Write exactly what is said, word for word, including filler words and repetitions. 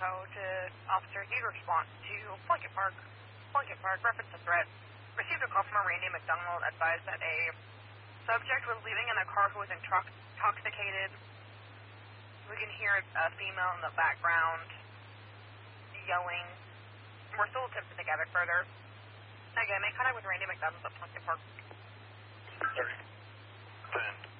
Idaho to Officer Deed response to Plunkett Park. Plunkett Park, reference a threat. Received a call from a Randy McDonald, advised that a subject was leaving in a car who was intoxicated. We can hear a female in the background yelling. We're still attempting to gather further. Again, make contact with Randy McDonald at Plunkett Park. thirty. ten.